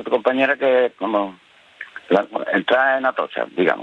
tu compañera que es como entrar en Atocha, digamos.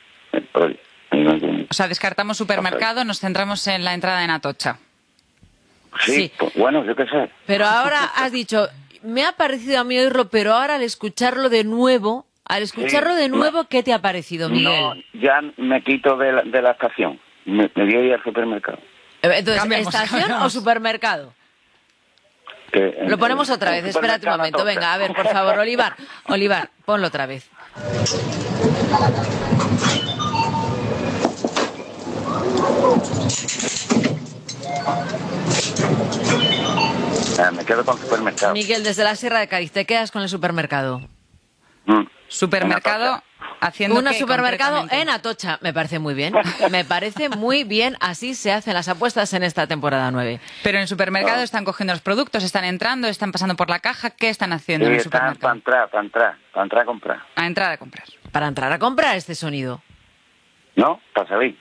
O sea, descartamos supermercado, nos centramos en la entrada en Atocha. Sí, pues, bueno, yo qué sé. Pero ahora has dicho, me ha parecido a mí oírlo, pero ahora al escucharlo de nuevo, ¿qué te ha parecido, Miguel? No, ya me quito de la estación. Me voy a ir al supermercado. Entonces, Cambiamos. ¿estación o supermercado? Lo ponemos otra vez, espérate un momento. Venga, a ver, por favor, Olivar, ponlo otra vez. Me quedo con supermercado. Miguel, desde la Sierra de Cádiz, ¿te quedas con el supermercado? Supermercado haciendo Un qué, supermercado concretamente? en Atocha. Me parece muy bien. Me parece muy bien. Así se hacen las apuestas en esta temporada 9. Pero en el supermercado están cogiendo los productos, están entrando, están pasando por la caja. ¿Qué están haciendo Sí, en el están supermercado? para entrar a comprar. A entrar a comprar. Para entrar a comprar este sonido. ¿No? Para salir.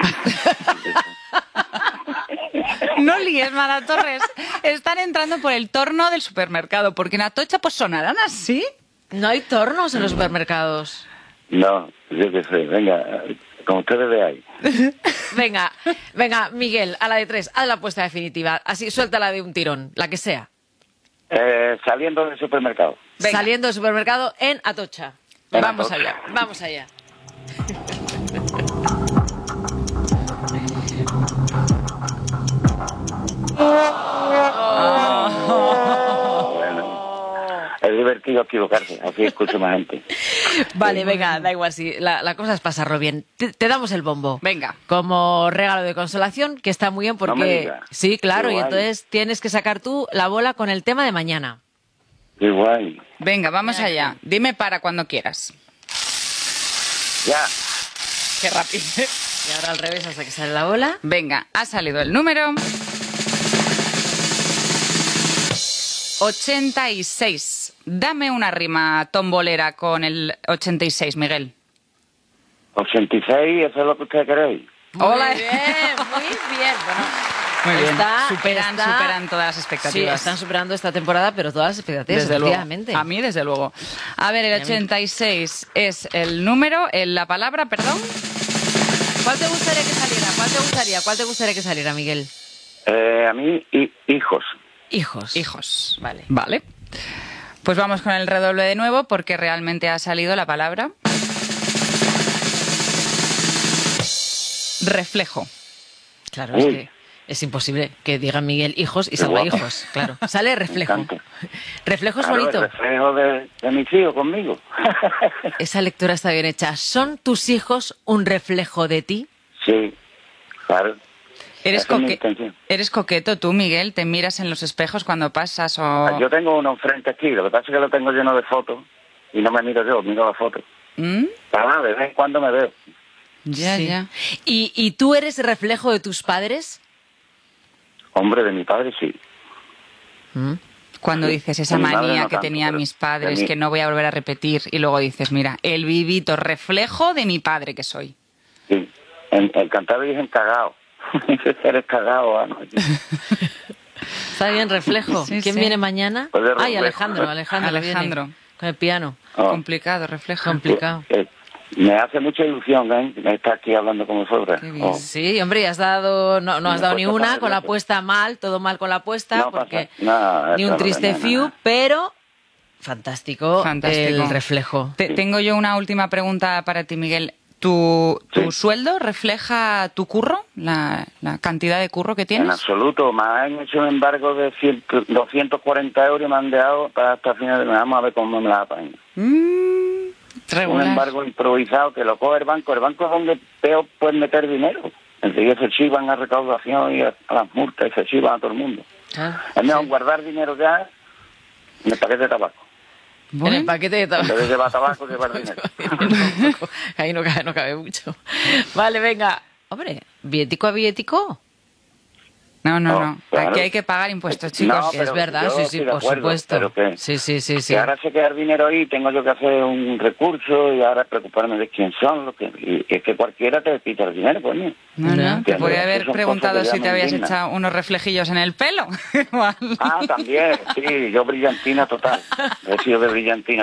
No líes, Mara Torres. Están entrando por el torno del supermercado, porque en Atocha pues sonarán así. No hay tornos en los supermercados. No, yo qué sé. Venga, como ustedes veáis. Venga, Miguel, a la de 3, haz la apuesta definitiva. Así, suéltala de un tirón, la que sea. Saliendo del supermercado. Venga. Saliendo del supermercado en Atocha. En Vamos Atocha. allá. Vamos allá. Bueno, es divertido equivocarse, así escucho más gente. Vale, venga, da igual, si la cosa es pasarlo bien. Te damos el bombo. Venga. Como regalo de consolación, que está muy bien porque... No me digas. Sí, claro, Qué y guay. entonces tienes que sacar tú la bola con el tema de mañana. Qué guay. Venga, vamos allá. Dime para cuando quieras. Ya. Qué rápido. Y ahora al revés hasta que sale la bola. Venga, ha salido el número 86. Dame una rima tombolera con el 86, Miguel. 86, eso es lo que ustedes queréis. Hola. Muy bien, muy bien. Bueno, Muy bien. Está- Superan todas las sí, expectativas. están superando esta temporada, pero todas las expectativas, Desde luego. efectivamente. A mí, desde luego. A ver, el 86 es el número, la palabra, perdón. ¿Cuál te gustaría que saliera? ¿Cuál te gustaría que saliera, Miguel? A mí, hijos. Hijos. Hijos. Vale. Vale. Pues vamos con el redoble de nuevo porque realmente ha salido la palabra. Reflejo. Claro, es Uy. que es imposible que diga Miguel hijos y salga guapa. hijos. Claro, sale reflejo. Me encanta. Reflejo es Claro, bonito. el reflejo de mis hijos conmigo. Esa lectura está bien hecha. ¿Son tus hijos un reflejo de ti? Sí, claro. ¿Eres, Esa es mi intención. ¿Eres coqueto tú, Miguel? ¿Te miras en los espejos cuando pasas o...? Yo tengo uno enfrente aquí, lo que pasa es que lo tengo lleno de fotos y no me miro yo, miro la foto. ¿Mm? Ah, de vez en cuando me veo. Ya, Sí. ya. ¿Y tú eres reflejo de tus padres? Hombre, de mi padre sí. Cuando Sí. dices esa De mi madre manía no que tanto, tenían pero mis de padres, mí. que no voy a volver a repetir, y luego dices, mira, el vivito reflejo de mi padre que soy. Sí. El cantar dicen cagao. Eres cagao, ¿no? Está bien, reflejo. Sí, ¿Quién sí. viene mañana? Pues de Ay, reflejo. Alejandro viene Alejandro. con el piano. Oh. Complicado, reflejo. Complicado. Me hace mucha ilusión, estar aquí hablando con vosotras. Qué bien. Oh. Sí, hombre, y has dado, no has Me dado ni cuesta una, parar con la eso. apuesta mal, todo mal con la apuesta, No porque pasa nada, ni eso un no triste pasa fiu, nada. pero fantástico, Fantástico. el reflejo. Tengo yo una última pregunta para ti, Miguel. ¿Tu Sí. sueldo refleja tu curro, la cantidad de curro que En tienes? absoluto, me han hecho un embargo de 240 euros y me han dejado para hasta final de mes. Vamos a ver cómo me la pagan. Un Regular. embargo improvisado que lo coge el banco. El banco es donde peor pueden meter dinero. Enseguida se chivan a recaudación y a las multas y se chivan a todo el mundo. Ah, Es mejor sí. guardar dinero ya en el paquete de tabaco. En Bueno, el paquete de En tabaco. vez de llevar tabaco, llevar dinero. Ahí no cabe mucho. Vale, venga. Hombre, billetico a billetico. no. No, claro. Aquí hay que pagar impuestos, No, chicos. Que es pero verdad, yo sí, estoy de por acuerdo, supuesto. pero que- Sí. Si ahora se queda el dinero ahí, tengo yo que hacer un recurso y ahora preocuparme de quién son los que... Y es que cualquiera te quita el dinero, coño. No, Ya. te podría Eso haber son preguntado cosas que si ya te me habías indignan. echado unos reflejillos en el pelo. Igual. Ah, también, sí, yo brillantina total. He sido de brillantina.